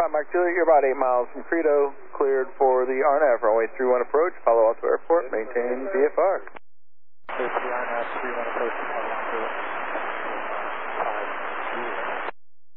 Mike Juliet, you're about 8 miles from Credo, cleared for the RNAV, runway 31 approach, Palo Alto Airport, maintain VFR. There's the RNAV 31 approach,